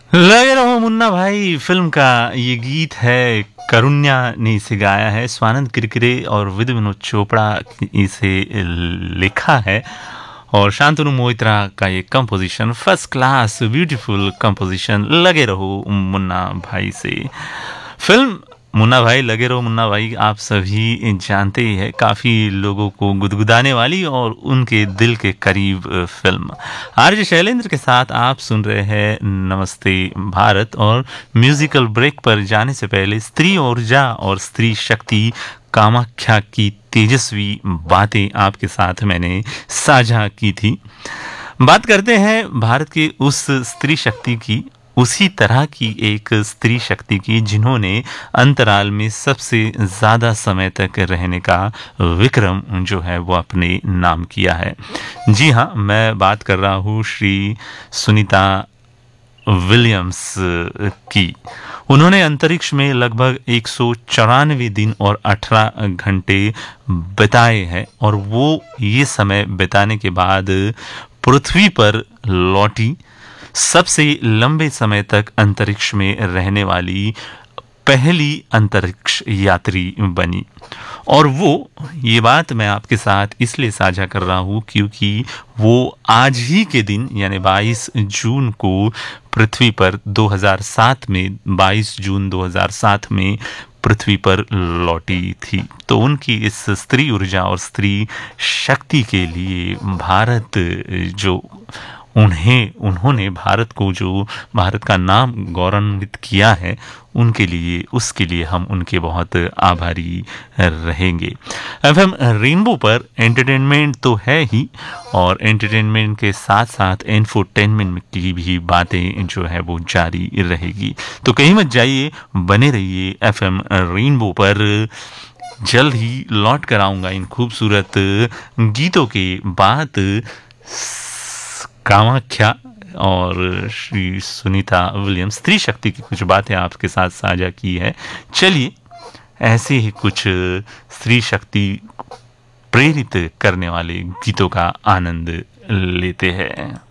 लगे रहो मुन्ना भाई फिल्म का ये गीत है। करुण्या ने इसे गाया है, स्वानंद किरकिरे और विधु विनोद चोपड़ा इसे लिखा है और शांतनु मोहित्रा का ये composition, first class beautiful composition. लगे रहो मुन्ना भाई से फिल्म मुन्ना भाई, लगे रहो मुन्ना भाई, आप सभी जानते ही है, काफ़ी लोगों को गुदगुदाने वाली और उनके दिल के करीब फिल्म। आरजे शैलेंद्र के साथ आप सुन रहे हैं नमस्ते भारत। और म्यूजिकल ब्रेक पर जाने से पहले स्त्री ऊर्जा और स्त्री शक्ति कामाख्या की तेजस्वी बातें आपके साथ मैंने साझा की थी। बात करते हैं भारत की उस स्त्री शक्ति की, उसी तरह की एक स्त्री शक्ति की जिन्होंने अंतराल में सबसे ज़्यादा समय तक रहने का विक्रम जो है वो अपने नाम किया है। जी हाँ, मैं बात कर रहा हूँ श्री सुनीता विलियम्स की। उन्होंने अंतरिक्ष में लगभग 194 दिन और 18 घंटे बिताए हैं और वो ये समय बिताने के बाद पृथ्वी पर लौटी सबसे लंबे समय तक अंतरिक्ष में रहने वाली पहली अंतरिक्ष यात्री बनी। और वो ये बात मैं आपके साथ इसलिए साझा कर रहा हूँ क्योंकि वो आज ही के दिन यानी 22 जून को पृथ्वी पर 2007 में 22 जून 2007 में पृथ्वी पर लौटी थी। तो उनकी इस स्त्री ऊर्जा और स्त्री शक्ति के लिए भारत जो उन्होंने भारत को जो भारत का नाम गौरवान्वित किया है, उनके लिए उसके लिए हम उनके बहुत आभारी रहेंगे। एफएम रेनबो पर एंटरटेनमेंट तो है ही और एंटरटेनमेंट के साथ साथ इंफोटेनमेंट की भी बातें जो है वो जारी रहेगी। तो कहीं मत जाइए, बने रहिए एफएम रेनबो पर। जल्द ही लौट कर आऊँगा इन खूबसूरत गीतों के बाद। कामाख्या और श्री सुनीता विलियम्स स्त्री शक्ति की कुछ बातें आपके साथ साझा की है। चलिए ऐसे ही कुछ स्त्री शक्ति प्रेरित करने वाले गीतों का आनंद लेते हैं।